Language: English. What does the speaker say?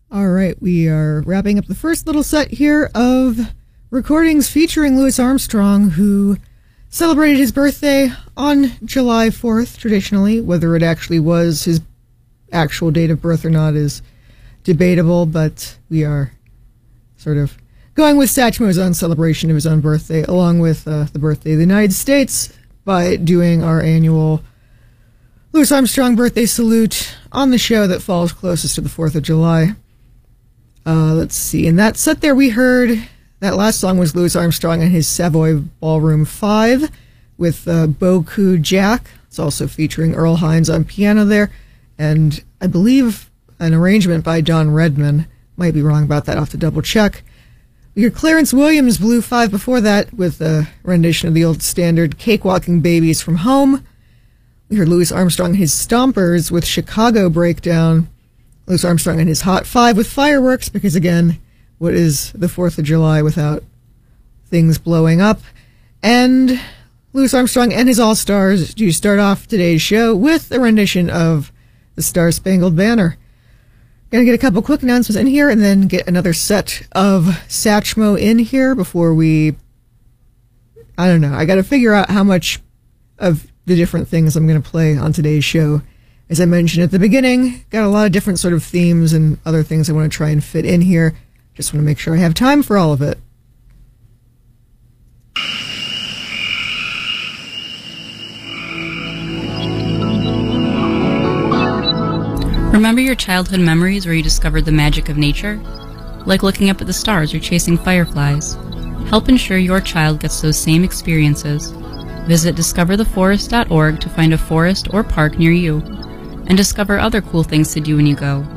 All right, we are wrapping up the first little set here of recordings featuring Louis Armstrong, who celebrated his birthday on July 4th, traditionally. Whether it actually was his actual date of birth or not is debatable, but we are sort of going with Satchmo's own celebration of his own birthday, along with the birthday of the United States, by doing our annual Louis Armstrong birthday salute on the show that falls closest to the 4th of July. Let's see. In that set there, we heard that last song was Louis Armstrong and his Savoy Ballroom 5 with Boku Jack. It's also featuring Earl Hines on piano there, and I believe an arrangement by Don Redman. Might be wrong about that. I'll have to double check. We heard Clarence Williams Blue 5 before that with a rendition of the old standard Cakewalking Babies from Home. We heard Louis Armstrong and his Stompers with Chicago Breakdown. Louis Armstrong and his Hot 5 with Fireworks, because again, what is the 4th of July without things blowing up? And Louis Armstrong and his All-Stars do start off today's show with a rendition of the Star-Spangled Banner. Gonna get a couple quick announcements in here and then get another set of Satchmo in here before we... I don't know. I gotta figure out how much of the different things I'm gonna play on today's show. As I mentioned at the beginning, got a lot of different sort of themes and other things I want to try and fit in here. Just want to make sure I have time for all of it. Remember your childhood memories where you discovered the magic of nature? Like looking up at the stars or chasing fireflies? Help ensure your child gets those same experiences. Visit discovertheforest.org to find a forest or park near you, and discover other cool things to do when you go.